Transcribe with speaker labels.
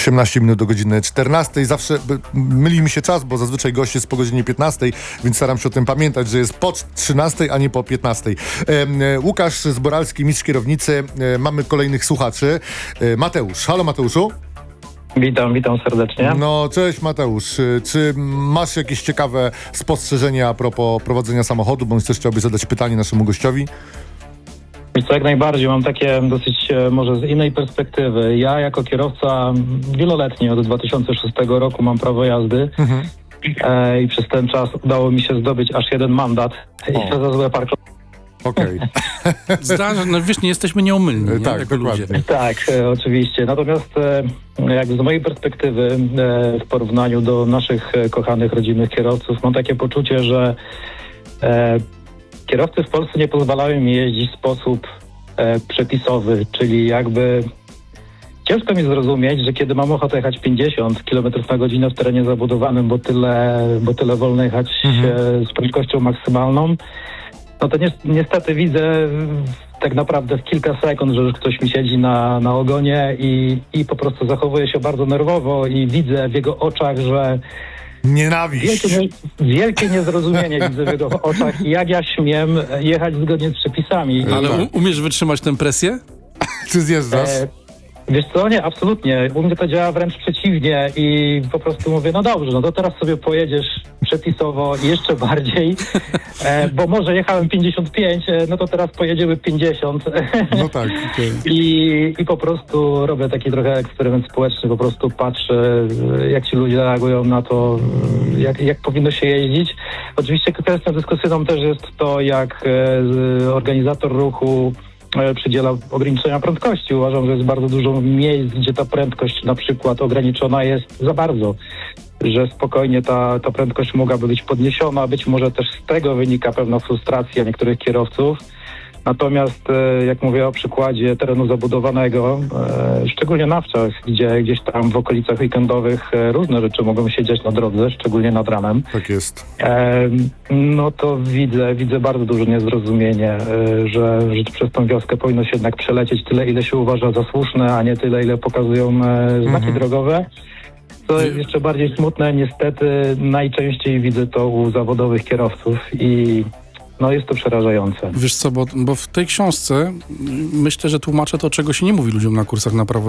Speaker 1: 18 minut do godziny 14. Zawsze myli mi się czas, bo zazwyczaj gość jest po godzinie 15, więc staram się o tym pamiętać, że jest po 13, a nie po 15. Łukasz Zboralski, mistrz kierownicy. Mamy kolejnych słuchaczy. Mateusz. Halo Mateuszu.
Speaker 2: Witam serdecznie.
Speaker 1: No, cześć Mateusz. Czy masz jakieś ciekawe spostrzeżenia a propos prowadzenia samochodu, bądź też chciałbyś zadać pytanie naszemu gościowi?
Speaker 2: Wiesz co, jak najbardziej. Mam takie dosyć może z innej perspektywy. Ja jako kierowca wieloletni, od 2006 roku mam prawo jazdy i przez ten czas udało mi się zdobyć aż jeden mandat i to za złe parkowanie.
Speaker 1: Okej.
Speaker 3: No wiesz, nie jesteśmy nieomylni, nie?
Speaker 1: Tak,
Speaker 3: Jako
Speaker 1: dokładnie.
Speaker 3: ludzie.
Speaker 2: Tak, oczywiście. Natomiast jakby z mojej perspektywy w porównaniu do naszych kochanych, rodzimych kierowców mam takie poczucie, że kierowcy w Polsce nie pozwalają mi jeździć w sposób przepisowy, czyli jakby ciężko mi zrozumieć, że kiedy mam ochotę jechać 50 km na godzinę w terenie zabudowanym, bo tyle wolno jechać z prędkością maksymalną, no to niestety widzę tak naprawdę w kilka sekund, że już ktoś mi siedzi na ogonie i po prostu zachowuje się bardzo nerwowo i widzę w jego oczach, że
Speaker 1: Nienawiść.
Speaker 2: wielkie niezrozumienie widzę w jego oczach, jak ja śmiem jechać zgodnie z przepisami.
Speaker 3: Ale umiesz wytrzymać tę presję?
Speaker 1: Czy zjeżdżasz?
Speaker 2: Wiesz co, nie, absolutnie. U mnie to działa wręcz przeciwnie i po prostu mówię, no dobrze, no to teraz sobie pojedziesz przepisowo i jeszcze bardziej, bo może jechałem 55, no to teraz pojedziemy 50.
Speaker 1: No tak. Okay.
Speaker 2: I po prostu robię taki trochę eksperyment społeczny, po prostu patrzę, jak ci ludzie reagują na to, jak powinno się jeździć. Oczywiście kwestią dyskusyjną też jest to, jak organizator ruchu przydziela ograniczenia prędkości. Uważam, że jest bardzo dużo miejsc, gdzie ta prędkość na przykład ograniczona jest za bardzo, że spokojnie ta prędkość mogłaby być podniesiona. Być może też z tego wynika pewna frustracja niektórych kierowców. Natomiast jak mówię o przykładzie terenu zabudowanego, szczególnie na wsiach, gdzie gdzieś tam w okolicach weekendowych różne rzeczy mogą się dziać na drodze, szczególnie nad ranem.
Speaker 1: Tak jest.
Speaker 2: No to widzę bardzo duże niezrozumienie, że przez tą wioskę powinno się jednak przelecieć tyle, ile się uważa za słuszne, a nie tyle, ile pokazują znaki drogowe. Co jest jeszcze bardziej smutne, niestety najczęściej widzę to u zawodowych kierowców i no jest to przerażające.
Speaker 3: Wiesz co, bo w tej książce myślę, że tłumaczę to, czego się nie mówi ludziom na kursach na prawo